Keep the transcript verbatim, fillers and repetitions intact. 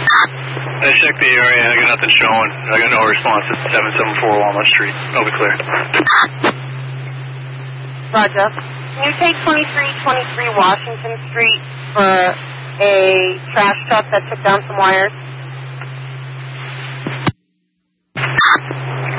I checked the area. I got nothing showing. I got no response. It's seven seven four Walnut Street. Over clear. Roger. Can you take twenty-three twenty-three Washington Street for a trash truck that took down some wires?